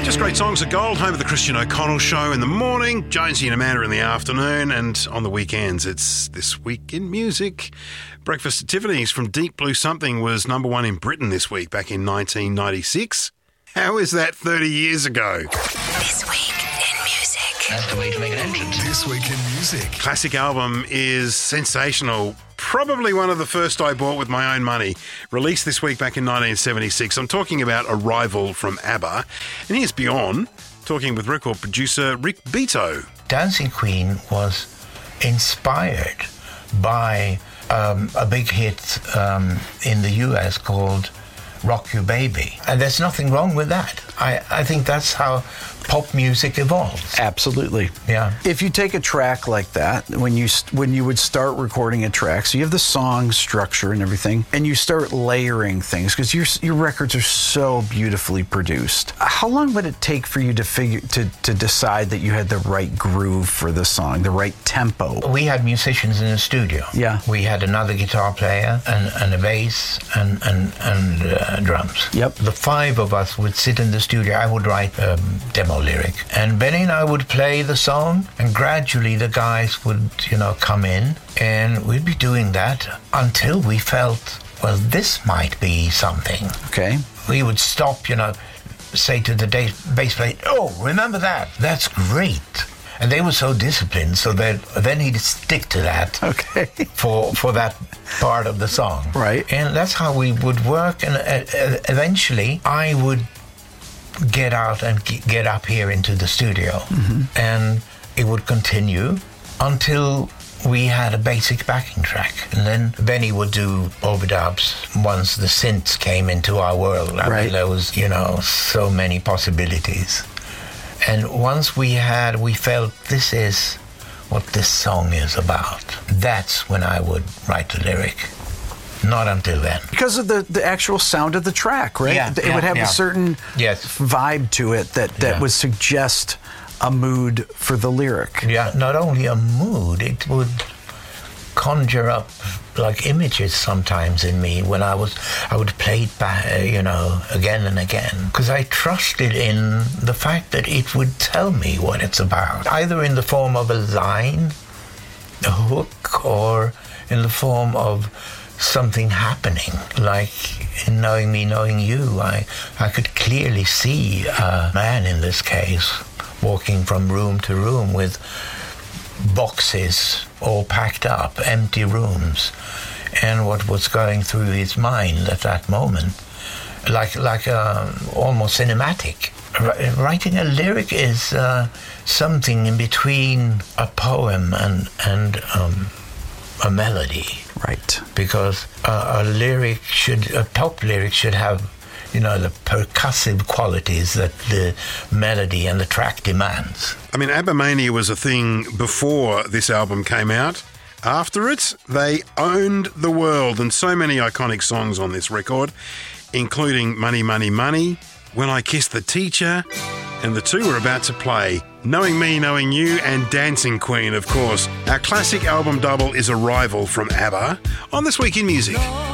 Just great songs of gold, home of the Christian O'Connell Show in the morning, Jonesy and Amanda in the afternoon, and on the weekends it's This Week in Music. Breakfast at Tiffany's from Deep Blue Something was number one in Britain this week, back in 1996. How is that 30 years ago? This Week in Music. That's the way to make an entrance. This Week in Music. Classic album is sensational. Probably one of the first I bought with my own money. Released this week back in 1976. I'm talking about Arrival from ABBA. And here's Bjorn talking with record producer Rick Beato. Dancing Queen was inspired by a big hit in the US called Rock You Baby. And there's nothing wrong with that. I think that's how pop music evolves. Absolutely. Yeah. If you take a track like that, when you would start recording a track, so you have the song structure and everything, and you start layering things, because your records are so beautifully produced. How long would it take for you to decide that you had the right groove for the song, the right tempo? We had musicians in the studio. Yeah. We had another guitar player and a bass and drums. Yep. The five of us would sit in the studio. I would write a demo lyric, and Benny and I would play the song, and gradually the guys would, come in, and we'd be doing that until we felt, well, this might be something. Okay. We would stop, say to the bass player, oh, remember that? That's great. And they were so disciplined, so that then he'd stick to that. Okay. For that part of the song. Right. And that's how we would work, and eventually I would get out and get up here into the studio, and it would continue until we had a basic backing track, and then Benny would do overdubs once the synths came into our world. I mean, there was so many possibilities, and once we felt this is what this song is about, that's when I would write the lyric. Not until then. Because of the actual sound of the track, right? Yeah, it would have a certain vibe to it that would suggest a mood for the lyric. Yeah, not only a mood, it would conjure up like images sometimes in me when I would play it back, again and again, because I trusted in the fact that it would tell me what it's about, either in the form of a line, a hook, or in the form of something happening, like in Knowing Me, Knowing You. I could clearly see a man in this case walking from room to room with boxes all packed up, empty rooms, and what was going through his mind at that moment, like almost cinematic. Writing a lyric is something in between a poem and a melody. Right. Because a pop lyric should have, the percussive qualities that the melody and the track demands. I mean, ABBA Mania was a thing before this album came out. After it, they owned the world, and so many iconic songs on this record, including Money, Money, Money, When I Kissed the Teacher, and the two we're about to play, Knowing Me, Knowing You, and Dancing Queen, of course. Our classic album double is Arrival from ABBA on This Week in Music.